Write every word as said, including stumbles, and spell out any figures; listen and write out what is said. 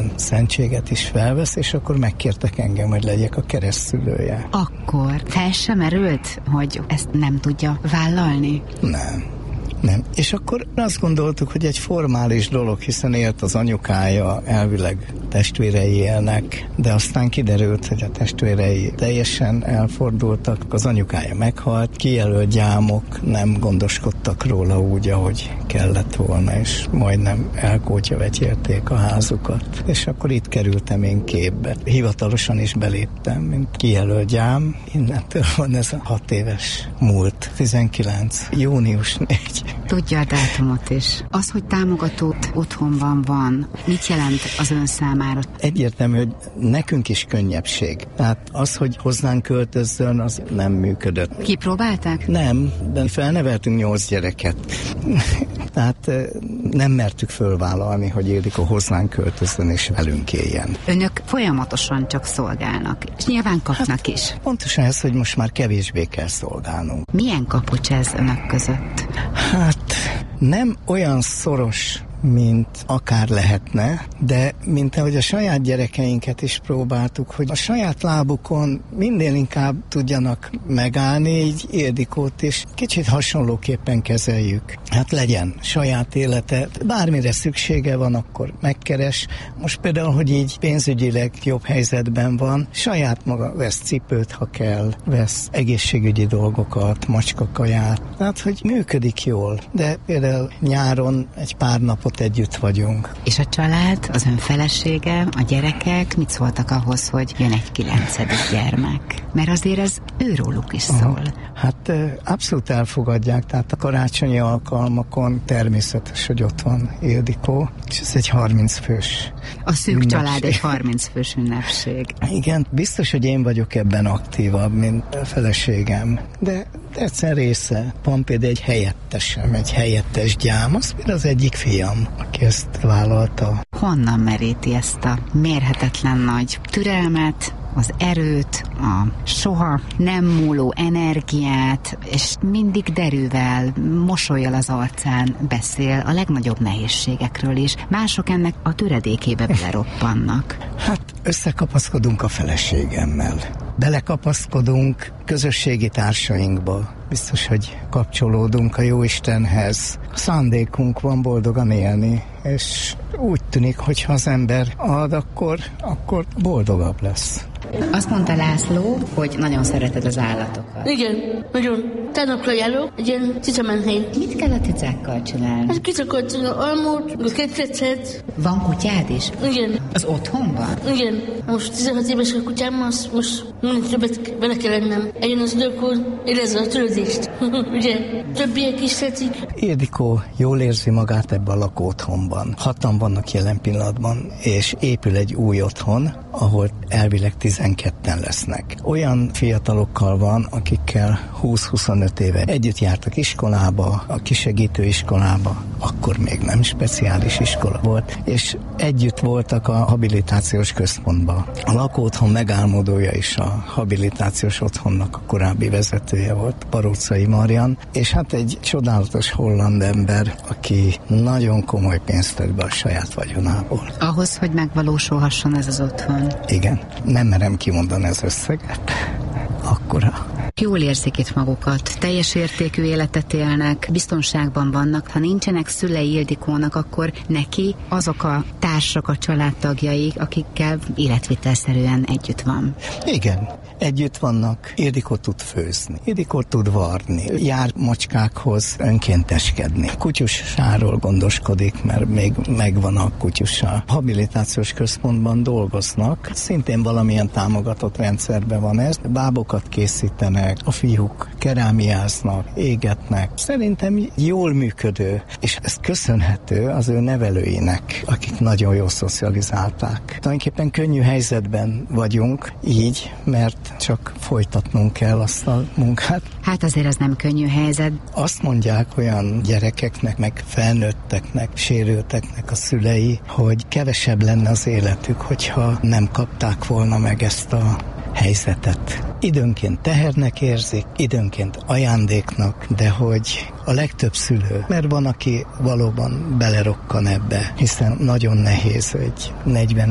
minden szentséget is felvesz, és akkor megkértek engem, hogy legyek a keresztszülője. Akkor fel sem merült, hogy ezt nem tudja vállalni? Nem. Nem. És akkor azt gondoltuk, hogy egy formális dolog, hiszen élt az anyukája, elvileg testvérei élnek, de aztán kiderült, hogy a testvérei teljesen elfordultak, az anyukája meghalt, kijelölt gyámok nem gondoskodtak róla úgy, ahogy kellett volna, és majdnem elkótyavetyélték a házukat. És akkor itt kerültem én képbe. Hivatalosan is beléptem, mint kijelölt gyám. Innentől van ez a hat éves múlt. tizenkilenc. június negyedike. Tudja a dátumot is. Az, hogy támogató otthonban van, mit jelent az ön számára? Egyértelmű, hogy nekünk is könnyebbség. Tehát az, hogy hozzánk költözzön, az nem működött. Kipróbálták? Nem, de felneveltünk nyolc gyereket. Tehát nem mertük fölvállalni, hogy Ildikó hozzánk költözzön és velünk éljen. Önök folyamatosan csak szolgálnak, és nyilván kapnak hát, is. Pontosan ez, hogy most már kevésbé kell szolgálnunk. Milyen kapocs ez önök között? Hát nem olyan szoros, mint akár lehetne, de mint ahogy a saját gyerekeinket is próbáltuk, hogy a saját lábukon minél inkább tudjanak megállni, így Ildikót is kicsit hasonlóképpen kezeljük. Hát legyen saját élete, bármire szüksége van, akkor megkeres. Most például, hogy így pénzügyileg jobb helyzetben van, saját maga vesz cipőt, ha kell, vesz egészségügyi dolgokat, macskakaját. Tehát, hogy működik jól, de például nyáron egy pár napot együtt vagyunk. És a család, az ön felesége, a gyerekek mit szóltak ahhoz, hogy jön egy kilencedik gyermek? Mert azért ez őróluk is szól. Aha. Hát abszolút elfogadják, tehát a karácsonyi alkalmakon természetes, hogy ott van Ildikó, és ez egy harminc fős A szűk ünnepség. Család egy harminc fős ünnepség. Igen, biztos, hogy én vagyok ebben aktívabb, mint a feleségem, de egyszer része. Van például egy helyettesem, egy helyettes gyám, az például az egyik fiam, aki ezt vállalta. Honnan meríti ezt a mérhetetlen nagy türelmet, az erőt, a soha nem múló energiát, és mindig derűvel, mosollyal az arcán beszél a legnagyobb nehézségekről is. Mások ennek a töredékébe beleroppannak. Hát összekapaszkodunk a feleségemmel. Belekapaszkodunk közösségi társainkba. Biztos, hogy kapcsolódunk a Jóistenhez. A szándékunk van boldogan élni, és úgy tűnik, hogy ha az ember ad, akkor, akkor boldogabb lesz. Azt mondta László, hogy nagyon szereted az állatokat. Igen, nagyon. Tegnapra járok egy ilyen cicamenhely. Mit kell a cicákkal csinálni? Hát kicakolt almót, a ketrecet. Van kutyád is? Igen. Az otthonban? Igen. Most tizenhat éves a kutyám, az most mindig többet bele kell lennem. Eljön az idő, akkor érezze a törődést. Ugye? Többiek is szeretik. Ildikó jól érzi magát ebben a lakó otthonban. Hatan vannak jelen pillanatban, és épül egy új otthon, ahol elvileg tizenketten lesznek. Olyan fiatalokkal van, akikkel húsz-huszonöt éve együtt jártak iskolába, a kisegítő iskolába, akkor még nem speciális iskola volt, és együtt voltak a habilitációs központban. A lakóotthon megálmodója is a habilitációs otthonnak a korábbi vezetője volt, Parócai Marian, és hát egy csodálatos holland ember, aki nagyon komoly pénzt tett be a saját vagyonából. Ahhoz, hogy megvalósulhasson ez az otthon. Igen, nem merem kimondani az összeget. Akkora. Jól érzik itt magukat, teljes értékű életet élnek, biztonságban vannak. Ha nincsenek szülei Ildikónak, akkor neki azok a társak, a családtagjai, akikkel életvitelszerűen együtt van. Igen, együtt vannak. Ildikó tud főzni, Ildikó tud varni, jár macskákhoz önkénteskedni. Kutyusáról gondoskodik, mert még megvan a kutyusa. Habilitációs központban dolgoznak, szintén valamilyen támogatott rendszerben van ez. Bábokat készítenek, a fiúk kerámiáznak, égetnek. Szerintem jól működő, és ez köszönhető az ő nevelőinek, akik nagyon jól szocializálták. Tulajdonképpen könnyű helyzetben vagyunk így, mert csak folytatnunk kell azt a munkát. Hát azért ez nem könnyű helyzet. Azt mondják olyan gyerekeknek, meg felnőtteknek, sérülteknek a szülei, hogy kevesebb lenne az életük, hogyha nem kapták volna meg ezt a helyzetet. Időnként tehernek érzik, időnként ajándéknak, de hogy a legtöbb szülő, mert van, aki valóban belerokkan ebbe, hiszen nagyon nehéz egy negyven